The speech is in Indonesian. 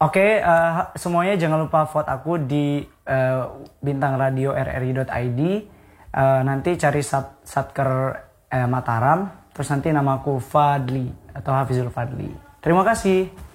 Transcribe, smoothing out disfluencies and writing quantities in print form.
Oke, semuanya jangan lupa vote aku di bintang radio rri.id. Nanti cari Satker Mataram, terus nanti namaku Fadli atau Hafizul Fadli. Terima kasih.